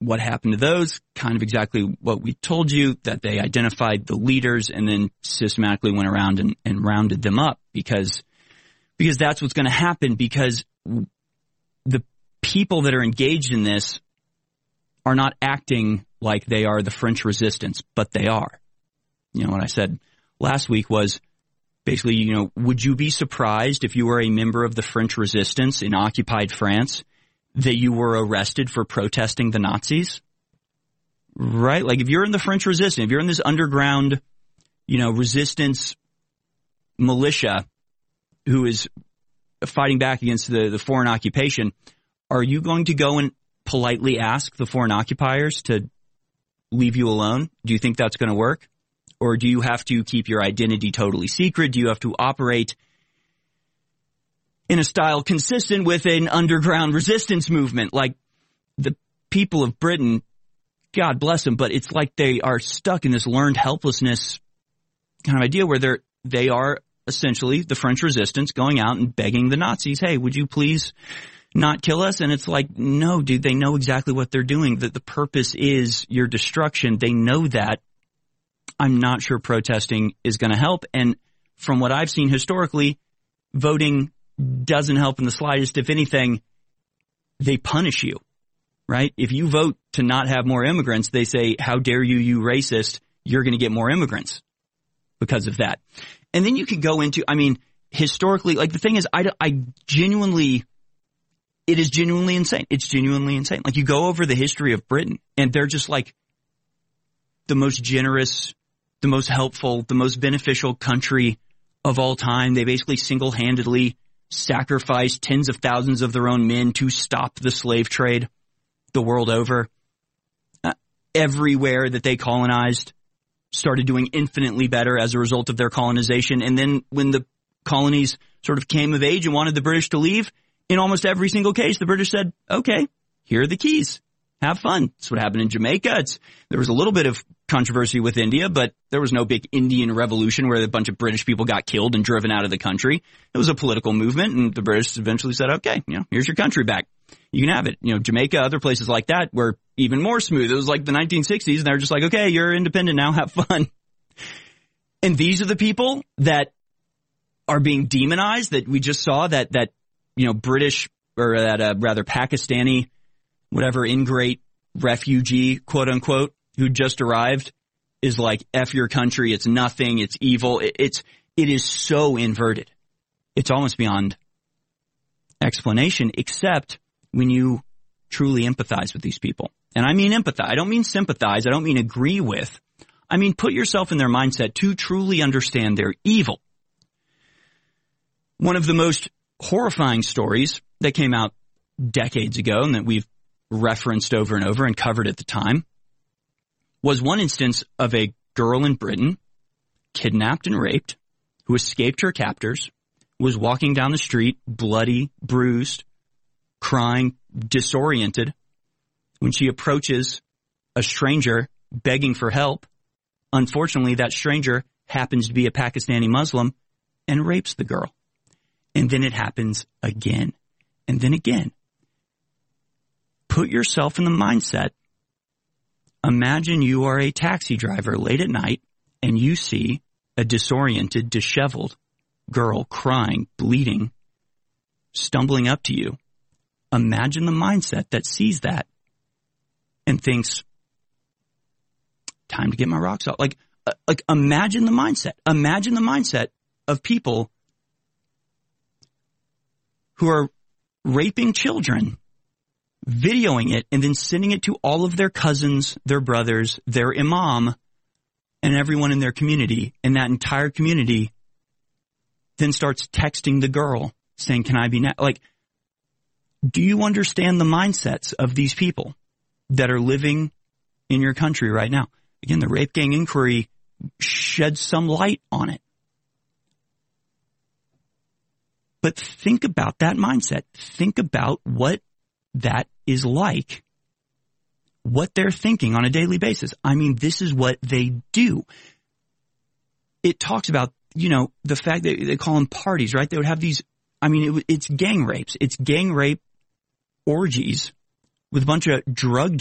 what happened to those? Kind of exactly what we told you, that they identified the leaders and then systematically went around and rounded them up because that's what's going to happen, because the people that are engaged in this are not acting like they are the French resistance, but they are. What I said last week was basically, would you be surprised if you were a member of the French resistance in occupied France that you were arrested for protesting the Nazis? Right? Like if you're in the French resistance, if you're in this underground, resistance militia who is fighting back against the foreign occupation, are you going to go and politely ask the foreign occupiers to leave you alone? Do you think that's going to work? Or do you have to keep your identity totally secret? Do you have to operate in a style consistent with an underground resistance movement? Like the people of Britain, God bless them, but it's like they are stuck in this learned helplessness kind of idea where they are essentially the French resistance going out and begging the Nazis, hey, would you please not kill us? And it's like, no, dude, they know exactly what they're doing, that the purpose is your destruction. They know that. I'm not sure protesting is going to help. And from what I've seen historically, voting doesn't help in the slightest. If anything, they punish you, right? If you vote to not have more immigrants, they say, how dare you, you racist, you're going to get more immigrants because of that. And then you could go into, historically, like the thing is, I genuinely, it is genuinely insane. It's genuinely insane. Like you go over the history of Britain and they're just like the most generous, the most helpful, the most beneficial country of all time. They basically single-handedly sacrificed tens of thousands of their own men to stop the slave trade the world over. Everywhere that they colonized started doing infinitely better as a result of their colonization. And then when the colonies sort of came of age and wanted the British to leave, in almost every single case, the British said, okay, here are the keys. Have fun. That's what happened in Jamaica. There was a little bit of controversy with India, but there was no big Indian revolution where a bunch of British people got killed and driven out of the country. It was a political movement, and the British eventually said, okay, here's your country back. You can have it. Jamaica, other places like that were even more smooth. It was like the 1960s, and they're just like, okay, you're independent now, have fun. And these are the people that are being demonized, that we just saw that British, or that rather Pakistani, whatever ingrate refugee, quote unquote, who just arrived is like, F your country, it's nothing, it's evil. It is so inverted. It's almost beyond explanation, except when you truly empathize with these people. And I mean empathize. I don't mean sympathize. I don't mean agree with. I mean put yourself in their mindset to truly understand their evil. One of the most horrifying stories that came out decades ago and that we've referenced over and over and covered at the time was one instance of a girl in Britain kidnapped and raped who escaped her captors, was walking down the street, bloody, bruised, crying, disoriented, when she approaches a stranger begging for help. Unfortunately, that stranger happens to be a Pakistani Muslim and rapes the girl. And then it happens again and then again. Put yourself in the mindset. Imagine you are a taxi driver late at night and you see a disoriented, disheveled girl crying, bleeding, stumbling up to you. Imagine the mindset that sees that and thinks, time to get my rocks off. Like imagine the mindset. Imagine the mindset of people who are raping children, videoing it, and then sending it to all of their cousins, their brothers, their imam, and everyone in their community. And that entire community then starts texting the girl saying, can I be like, do you understand the mindsets of these people that are living in your country right now? Again, the Rape Gang Inquiry sheds some light on it. But think about that mindset. Think about what that is like, what they're thinking on a daily basis. I mean, this is what they do. It talks about, the fact that they call them parties, right? They would have these, it's gang rapes. It's gang rape orgies with a bunch of drugged